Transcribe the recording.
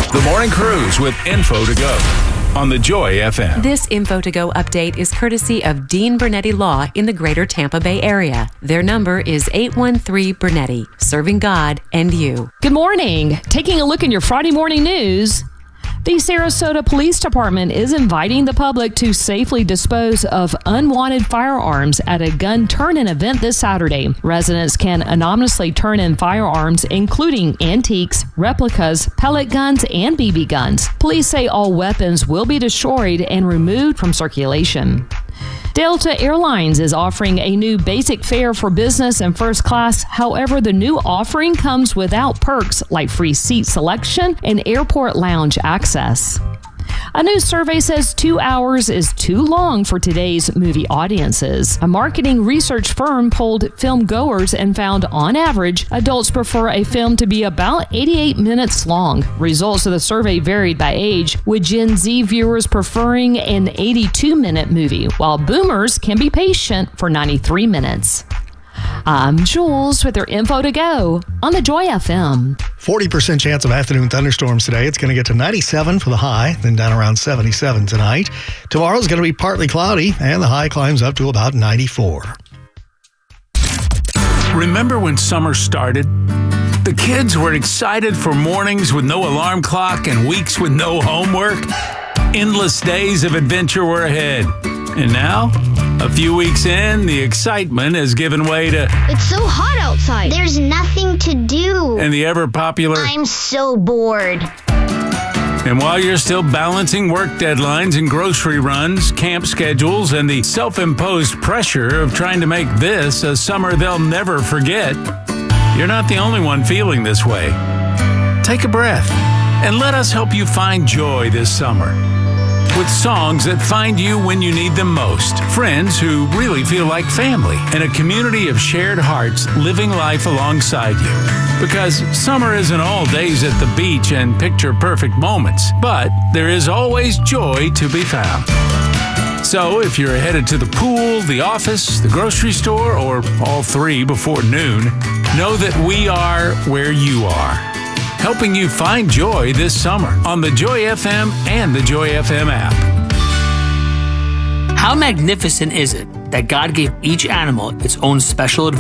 The Morning Cruise with Info to Go on the Joy FM. This Info to Go update is courtesy of Dean Bernetti Law in the greater Tampa Bay area. Their number is 813 Bernetti, serving God and you. Good morning. Taking a look in your Friday morning news. The Sarasota Police Department is inviting the public to safely dispose of unwanted firearms at a gun turn-in event this Saturday. Residents can anonymously turn in firearms, including antiques, replicas, pellet guns, and BB guns. Police say all weapons will be destroyed and removed from circulation. Delta Airlines is offering a new basic fare for business and first class. However, the new offering comes without perks like free seat selection and airport lounge access. A new survey says 2 hours is too long for today's movie audiences. A marketing research firm polled film goers and found, on average, adults prefer a film to be about 88 minutes long. Results of the survey varied by age, with Gen Z viewers preferring an 82-minute movie, while boomers can be patient for 93 minutes. I'm Jules with your Info to Go on the Joy FM. 40% chance of afternoon thunderstorms today. It's going to get to 97 for the high, then down around 77 tonight. Tomorrow's going to be partly cloudy, and the high climbs up to about 94. Remember when summer started? The kids were excited for mornings with no alarm clock and weeks with no homework. Endless days of adventure were ahead. And now, a few weeks in, the excitement has given way to... It's so hot outside. There's nothing to do. And the ever-popular... I'm so bored. And while you're still balancing work deadlines and grocery runs, camp schedules, and the self-imposed pressure of trying to make this a summer they'll never forget, you're not the only one feeling this way. Take a breath and let us help you find joy this summer. With songs that find you when you need them most. Friends who really feel like family. And a community of shared hearts living life alongside you. Because summer isn't all days at the beach and picture-perfect moments. But there is always joy to be found. So if you're headed to the pool, the office, the grocery store, or all three before noon, know that we are where you are. Helping you find joy this summer on the Joy FM and the Joy FM app. How magnificent is it that God gave each animal its own special advantage?